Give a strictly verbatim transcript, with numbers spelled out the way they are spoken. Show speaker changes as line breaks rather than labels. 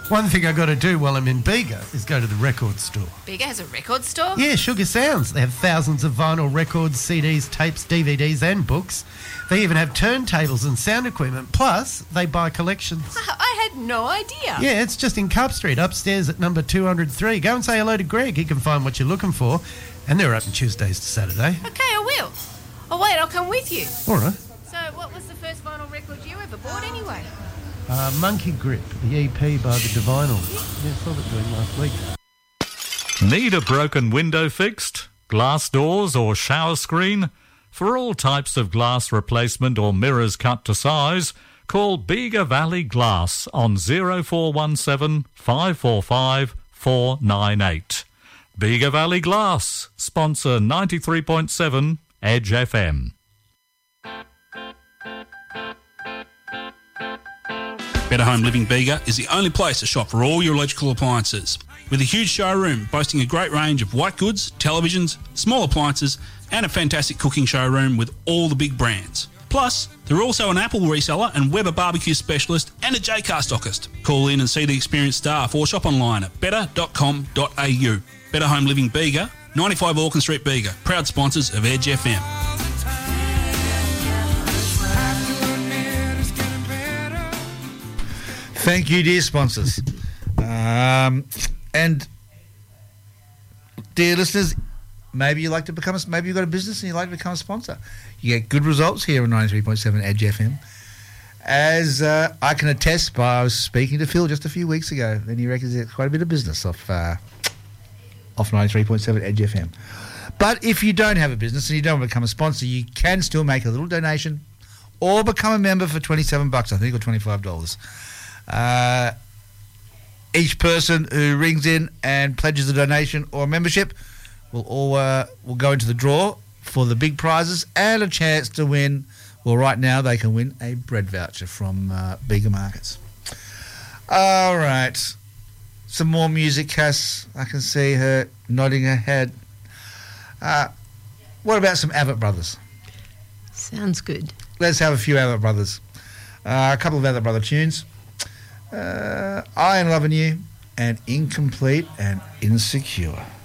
One thing I got to do while I'm in Bega is go to the record store.
Bega has a record store?
Yeah, Sugar Sounds. They have thousands of vinyl records, C Ds, tapes, D V Ds and books. They even have turntables and sound equipment. Plus, they buy collections.
I had no idea.
Yeah, it's just in Cup Street, upstairs at number two oh three. Go and say hello to Greg. He can find what you're looking for. And they're open Tuesdays to Saturday.
Okay, I will. Oh, wait, I'll come with you.
All right.
So what was the first vinyl record you ever bought anyway?
Uh, Monkey Grip, the E P by the Divinals. Yeah, I saw it doing last week.
Need a broken window fixed? Glass doors or shower screen? For all types of glass replacement or mirrors cut to size, call Bega Valley Glass on oh four one seven, five four five, four nine eight. Bega Valley Glass, sponsor ninety-three point seven Edge F M.
Better Home Living Bega is the only place to shop for all your electrical appliances. With a huge showroom boasting a great range of white goods, televisions, small appliances and a fantastic cooking showroom with all the big brands. Plus, they're also an Apple reseller and Weber barbecue specialist and a J-Car stockist. Call in and see the experienced staff or shop online at better dot com dot a u. Better Home Living Bega, ninety-five Auckland Street Bega, proud sponsors of Edge F M.
Thank you, dear sponsors. Um, and, dear listeners, maybe you like to become a, maybe you've got a business and you like to become a sponsor. You get good results here on ninety-three point seven Edge F M. As uh, I can attest by, I was speaking to Phil just a few weeks ago, and he reckons there's quite a bit of business off, uh, off ninety-three point seven Edge F M. But if you don't have a business and you don't want to become a sponsor, you can still make a little donation or become a member for twenty-seven bucks, I think, or twenty-five dollars. Uh, each person who rings in and pledges a donation or a membership will all uh, will go into the draw for the big prizes and a chance to win. Well, right now they can win a bread voucher from uh, Bega Markets. All right, some more music, Cass. I can see her nodding her head. Uh, what about some Abbott Brothers?
Sounds good.
Let's have a few Abbott Brothers. Uh, a couple of Abbott Brother tunes. Uh, I Am Loving You and Incomplete and Insecure.